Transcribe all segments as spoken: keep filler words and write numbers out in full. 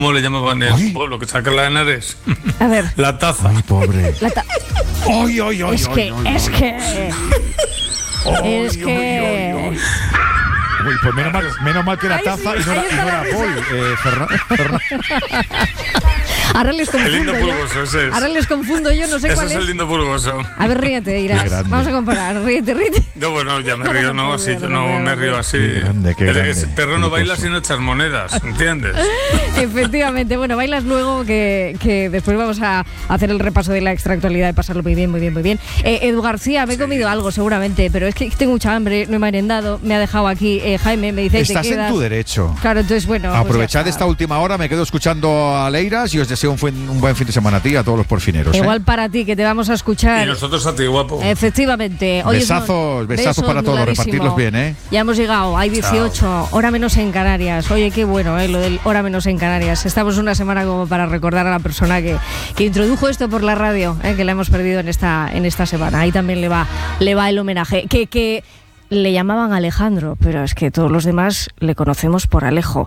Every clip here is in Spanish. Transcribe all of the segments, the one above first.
¿Cómo le llamaban en el pueblo que saca la Henares? A ver. La taza. Ay, pobre. La ta- Ay, ay, ay, es ay, que, ay, es ay. que... Ay, es ay, que... ay, ay. Uy, pues menos mal, menos mal que era Ahí taza sí, y no era, ahí y no está era la Paul, eh, Ferran. Ferran. Ahora les El lindo confundo yo. pulgoso, ese es. Ahora les confundo yo, no sé Ese cuál es es. el lindo pulgoso. A ver, ríete, Irás. Qué grande. Vamos a comparar. Ríete, ríete. Yo, bueno, ya me río, no, así, yo no me río así. Qué grande, qué El- grande. ese perro no baila Pulgoso. sin echar monedas, ¿entiendes? Efectivamente. Bueno, bailas luego, que, que después vamos a hacer el repaso de la extractualidad y pasarlo muy bien, muy bien, muy bien. Eh, Edu García, me he comido algo seguramente, pero es que tengo mucha hambre, no he merendado, me ha dejado aquí eh, Jaime, me dice que Estás te quedas. en tu derecho. Claro, entonces bueno. pues Aprovechad ya esta está. última hora, me quedo escuchando a Leiras y os deseo un, buen- un buen fin de semana a ti y a todos los porfineros. Igual ¿eh? para ti, que te vamos a escuchar. Y nosotros a ti, guapo. Efectivamente. Hoy es Besazos, un- besazos beso para todos, nuladísimo. repartirlos bien, ¿eh? Ya hemos llegado, hay dieciocho, hora menos en Canarias. Oye, qué bueno, ¿eh? Lo del hora menos en Canarias. Estamos una semana como para recordar a la persona que, que introdujo esto por la radio, ¿eh? Que la hemos perdido en esta, en esta semana. Ahí también le va, le va el homenaje. Que, que le llamaban Alejandro, pero es que todos los demás le conocemos por Alejo.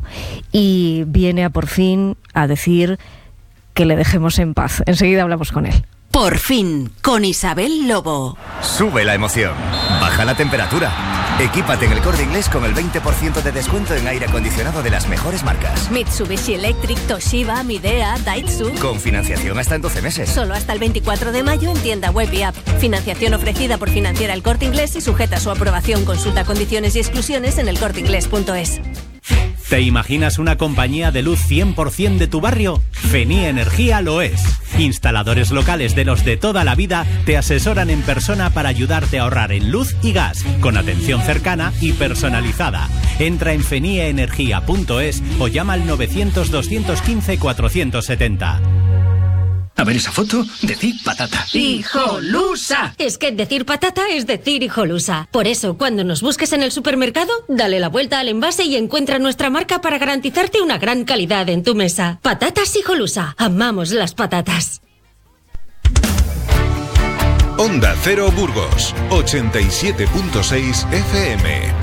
Y viene a por fin a decir que le dejemos en paz. Enseguida hablamos con él. Por fin, con Isabel Lobo. Sube la emoción, baja la temperatura. Equípate en El Corte Inglés con el veinte por ciento de descuento en aire acondicionado de las mejores marcas. Mitsubishi Electric, Toshiba, Midea, Daitsu. Con financiación hasta en doce meses. Solo hasta el veinticuatro de mayo en tienda web y app. Financiación ofrecida por Financiera El Corte Inglés y sujeta a su aprobación. Consulta condiciones y exclusiones en elcorteinglés punto es. ¿Te imaginas una compañía de luz cien por ciento de tu barrio? Fenía Energía lo es. Instaladores locales de los de toda la vida te asesoran en persona para ayudarte a ahorrar en luz y gas, con atención cercana y personalizada. Entra en fenia energía punto es o llama al novecientos, doscientos quince, cuatrocientos setenta. A ver esa foto, decir patata. ¡Hijolusa! Es que decir patata es decir hijolusa. Por eso, cuando nos busques en el supermercado, dale la vuelta al envase y encuentra nuestra marca para garantizarte una gran calidad en tu mesa. Patatas Hijolusa. Amamos las patatas. Onda Cero Burgos, ochenta y siete punto seis F M.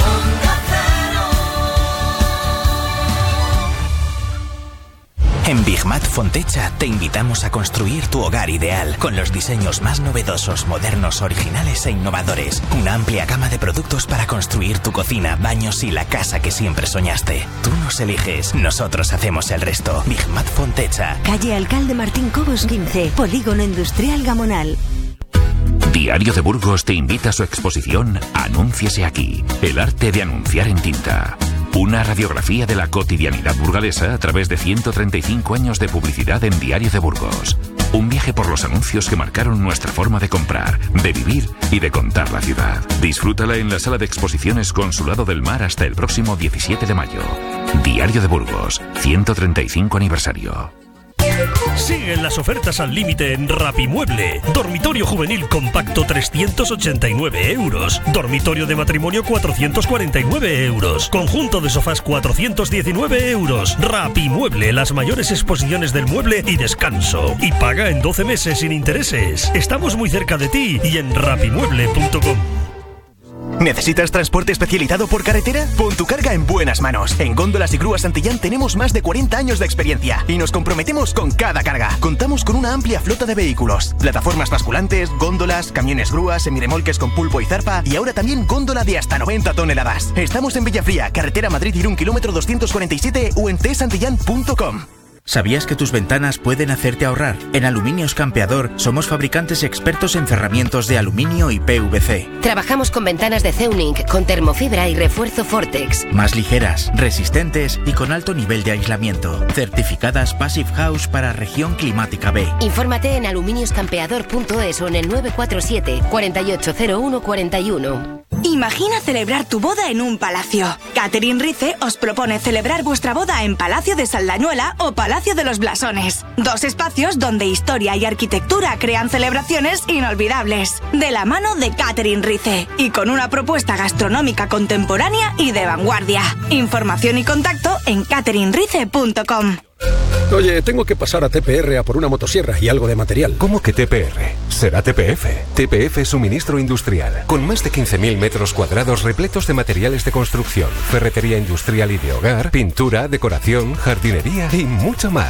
En Bigmat Fontecha te invitamos a construir tu hogar ideal con los diseños más novedosos, modernos, originales e innovadores. Una amplia gama de productos para construir tu cocina, baños y la casa que siempre soñaste. Tú nos eliges, nosotros hacemos el resto. Bigmat Fontecha. Calle Alcalde Martín Cobos quince, Polígono Industrial Gamonal. Diario de Burgos te invita a su exposición Anúnciese aquí, el arte de anunciar en tinta. Una radiografía de la cotidianidad burgalesa a través de ciento treinta y cinco años de publicidad en Diario de Burgos. Un viaje por los anuncios que marcaron nuestra forma de comprar, de vivir y de contar la ciudad. Disfrútala en la sala de exposiciones Consulado del Mar hasta el próximo diecisiete de mayo. Diario de Burgos, ciento treinta y cinco aniversario. Siguen las ofertas al límite en Rapimueble. Dormitorio juvenil compacto trescientos ochenta y nueve euros. Dormitorio de matrimonio cuatrocientos cuarenta y nueve euros. Conjunto de sofás cuatrocientos diecinueve euros. Rapimueble, las mayores exposiciones del mueble y descanso. Y paga en doce meses sin intereses. Estamos muy cerca de ti y en rapimueble punto com. ¿Necesitas transporte especializado por carretera? Pon tu carga en buenas manos. En Góndolas y Grúas Santillán tenemos más de cuarenta años de experiencia y nos comprometemos con cada carga. Contamos con una amplia flota de vehículos, plataformas basculantes, góndolas, camiones grúas, semirremolques con pulpo y zarpa y ahora también góndola de hasta noventa toneladas. Estamos en Villafría, carretera Madrid-Irún, kilómetro doscientos cuarenta y siete o en t santillán punto com. ¿Sabías que tus ventanas pueden hacerte ahorrar? En Aluminios Campeador somos fabricantes expertos en cerramientos de aluminio y P V C. Trabajamos con ventanas de Ceunic, con termofibra y refuerzo Fortex. Más ligeras, resistentes y con alto nivel de aislamiento. Certificadas Passive House para región climática B. Infórmate en aluminios campeador punto es o en el nueve cuatro siete, cuatro ocho cero uno cuatro uno. Imagina celebrar tu boda en un palacio. Catherine Rice os propone celebrar vuestra boda en Palacio de Saldañuela o Palacio de los Blasones. Dos espacios donde historia y arquitectura crean celebraciones inolvidables. De la mano de Catherine Rice y con una propuesta gastronómica contemporánea y de vanguardia. Información y contacto en catherine rice punto com. Oye, tengo que pasar a T P R a por una motosierra y algo de material. ¿Cómo que T P R? Será T P F. T P F Suministro Industrial, con más de quince mil metros cuadrados repletos de materiales de construcción, ferretería industrial y de hogar, pintura, decoración, jardinería y mucho más.